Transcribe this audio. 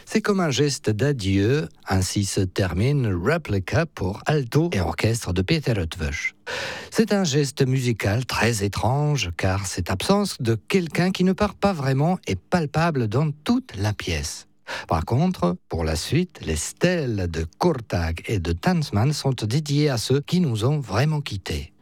C'est comme un geste d'adieu, ainsi se termine Replica pour alto et orchestre de Peter Eötvös. C'est un geste musical très étrange car cette absence de quelqu'un qui ne part pas vraiment est palpable dans toute la pièce. Par contre, pour la suite, les stèles de Kurtág et de Tanzmann sont dédiées à ceux qui nous ont vraiment quittés.